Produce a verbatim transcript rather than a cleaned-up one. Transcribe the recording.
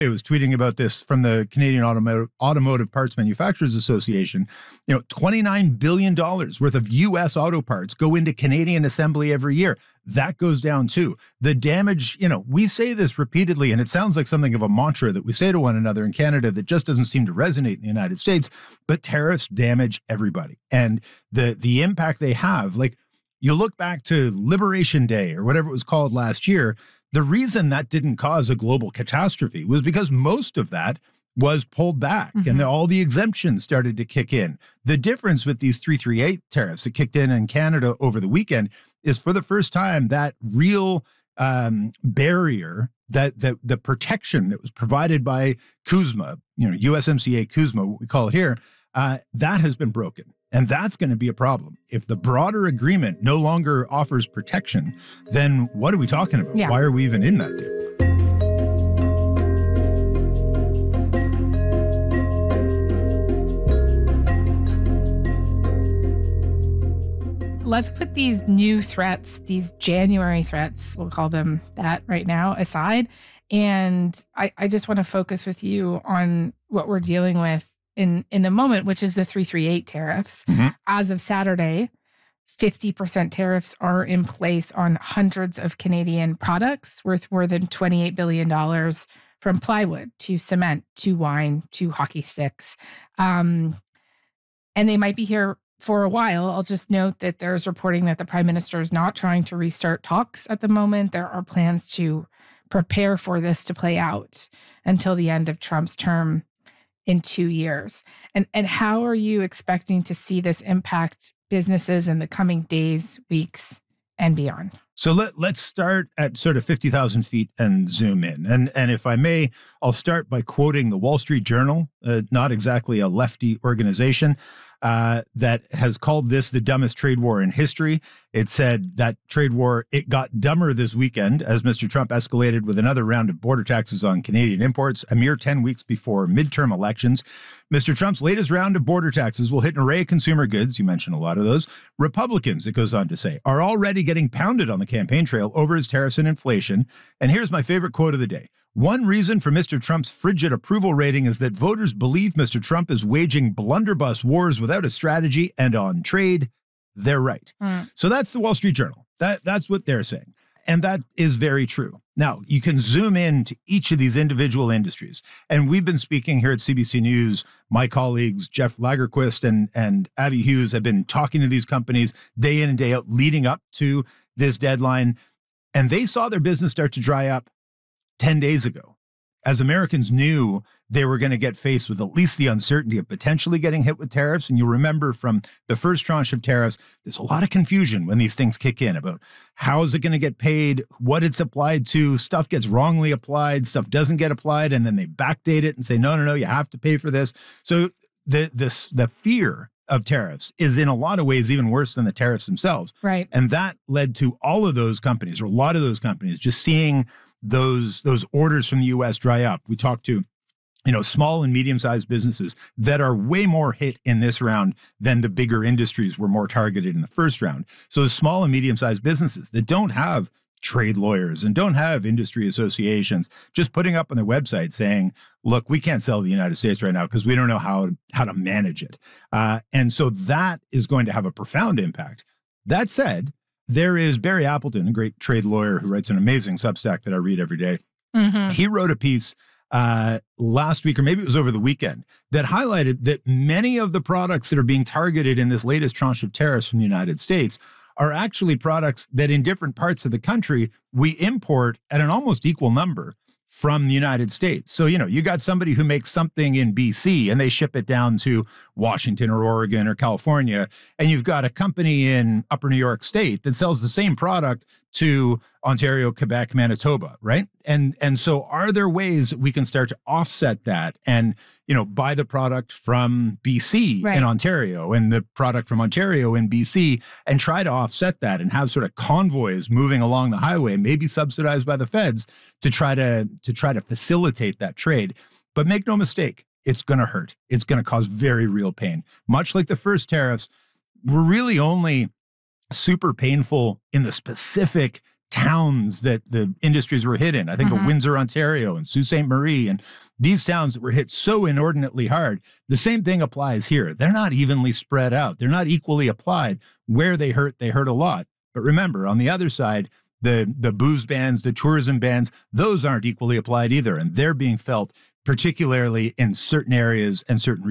I was tweeting about this from the Canadian Automotive, Automotive Parts Manufacturers Association. You know, twenty-nine billion dollars worth of U S auto parts go into Canadian assembly every year. That goes down too. The damage, you know, we say this repeatedly, and it sounds like something of a mantra that we say to one another in Canada that just doesn't seem to resonate in the United States, but tariffs damage everybody. And the the impact they have, like you look back to Liberation Day or whatever it was called last year, the reason that didn't cause a global catastrophe was because most of that was pulled back mm-hmm. and the, all the exemptions started to kick in. The difference with these three thirty-eight tariffs that kicked in in Canada over the weekend is for the first time that real um, barrier, that, that the protection that was provided by CUSMA, you know, U S M C A CUSMA, what we call it here, uh, that has been broken. And that's going to be a problem. If the broader agreement no longer offers protection, then what are we talking about? Yeah. Why are we even in that deal? Let's put these new threats, these January threats, we'll call them that right now, aside. And I, I just want to focus with you on what we're dealing with in in the moment, which is the three thirty-eight tariffs. Mm-hmm. As of Saturday, fifty percent tariffs are in place on hundreds of Canadian products worth more than twenty-eight billion dollars, from plywood to cement to wine to hockey sticks. Um, and they might be here for a while. I'll just note that there's reporting that the Prime Minister is not trying to restart talks at the moment. There are plans to prepare for this to play out until the end of Trump's term in two years. And and how are you expecting to see this impact businesses in the coming days, weeks, and beyond? So let, let's start at sort of fifty thousand feet and zoom in. And, and if I may, I'll start by quoting the Wall Street Journal, uh, not exactly a lefty organization, uh, that has called this the dumbest trade war in history. It said that trade war, it got dumber this weekend as Mister Trump escalated with another round of border taxes on Canadian imports, a mere ten weeks before midterm elections. Mister Trump's latest round of border taxes will hit an array of consumer goods. You mentioned a lot of those. Republicans, it goes on to say, are already getting pounded on the campaign trail over his tariffs and inflation. And here's my favorite quote of the day. One reason for Mister Trump's frigid approval rating is that voters believe Mister Trump is waging blunderbuss wars without a strategy, and on trade, they're right. Mm. So that's the Wall Street Journal. That, that's what they're saying. And that is very true. Now, you can zoom in to each of these individual industries. And we've been speaking here at C B C News. My colleagues, Jeff Lagerquist and, and Avi Hughes, have been talking to these companies day in and day out leading up to this deadline. And they saw their business start to dry up ten days ago, as Americans knew they were going to get faced with at least the uncertainty of potentially getting hit with tariffs. And you remember from the first tranche of tariffs, there's a lot of confusion when these things kick in about how is it going to get paid, what it's applied to. Stuff gets wrongly applied, stuff doesn't get applied, and then they backdate it and say, no, no, no, you have to pay for this. So the this the fear of tariffs is in a lot of ways even worse than the tariffs themselves. Right. And that led to all of those companies, or a lot of those companies, just seeing those those orders from the U S dry up. We talked to, you know, small and medium-sized businesses that are way more hit in this round than the bigger industries were more targeted in the first round. So the small and medium-sized businesses that don't have trade lawyers and don't have industry associations just putting up on their website saying, look, we can't sell the United States right now because we don't know how, how to manage it. Uh, and so that is going to have a profound impact. That said, there is Barry Appleton, a great trade lawyer who writes an amazing Substack that I read every day. Mm-hmm. He wrote a piece uh, last week, or maybe it was over the weekend, that highlighted that many of the products that are being targeted in this latest tranche of tariffs from the United States are actually products that in different parts of the country we import at an almost equal number from the United States. So, you know, you got somebody who makes something in B C and they ship it down to Washington or Oregon or California. And you've got a company in Upper New York State that sells the same product to Ontario, Quebec, Manitoba, right? And and so are there ways that we can start to offset that and, you know, buy the product from B C right. in Ontario and the product from Ontario in B C and try to offset that and have sort of convoys moving along the highway, maybe subsidized by the feds, to try to to try to facilitate that trade. But make no mistake, it's going to hurt. It's going to cause very real pain. Much like the first tariffs, we're really only super painful in the specific towns that the industries were hit in. I think Mhm. of Windsor, Ontario, and Sault Ste. Marie, and these towns that were hit so inordinately hard. The same thing applies here. They're not evenly spread out. They're not equally applied. Where they hurt, they hurt a lot. But remember, on the other side, the the booze bans, the tourism bans, those aren't equally applied either, and they're being felt particularly in certain areas and certain